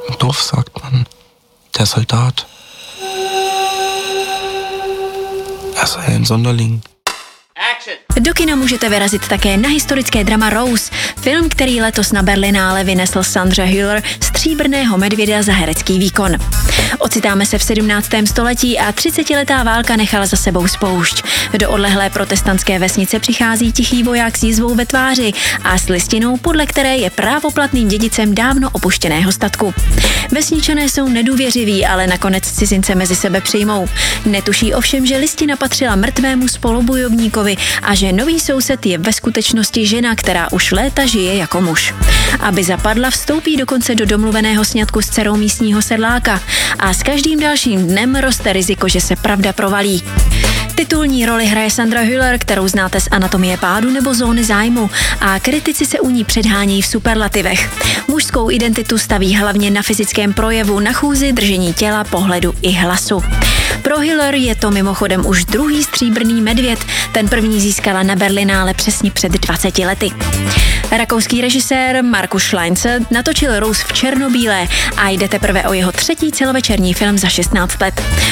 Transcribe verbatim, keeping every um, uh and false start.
Im Dorf sagt man, der Soldat. Er sei ein Sonderling. Do kina můžete vyrazit také na historické drama Rose, film, který letos na Berlinále vynesl Sandra Hüller stříbrného medvěda za herecký výkon. Ocitáme se v sedmnáctém století a třicetiletá válka nechala za sebou spoušť. Do odlehlé protestantské vesnice přichází tichý voják s jizvou ve tváři a s listinou, podle které je právoplatným dědicem dávno opuštěného statku. Vesničané jsou nedůvěřiví, ale nakonec cizince mezi sebe přijmou. Netuší ovšem, že listina patřila mrtvému spolubojovníkovi a že nový soused je ve skutečnosti žena, která už léta žije jako muž. Aby zapadla, vstoupí dokonce do domluveného sňatku s dcerou místního sedláka a s každým dalším dnem roste riziko, že se pravda provalí. Titulní roli hraje Sandra Hüller, kterou znáte z Anatomie pádu nebo Zóny zájmu, a kritici se u ní předhánějí v superlativech. Mužskou identitu staví hlavně na fyzickém projevu, na chůzi, držení těla, pohledu i hlasu. Pro Hüller je to mimochodem už druhý stříbrný medvěd, ten první získala na Berlinále přesně před dvaceti lety. Rakouský režisér Markus Schleinzer natočil Rose v černobílé a jde teprve o jeho třetí celovečerní film za šestnáct let.